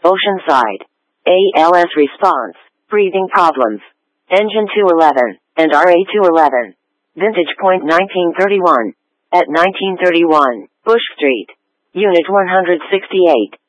Oceanside. ALS response. Breathing problems. Engine 211, and RA 211. Vintage point 1931. At 1931, Bush Street. Unit 168.